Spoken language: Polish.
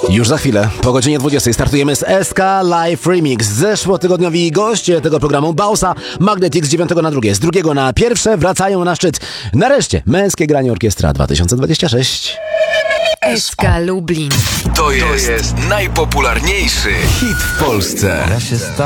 Już za chwilę, po godzinie 20 startujemy z SK Live Remix. Zeszłotygodniowi goście tego programu Bausa, Magnetic z 9 na 2, z 2 na 1 wracają na szczyt. Nareszcie, Męskie Granie Orkiestra 2026. SK Lublin. To jest najpopularniejszy hit w Polsce.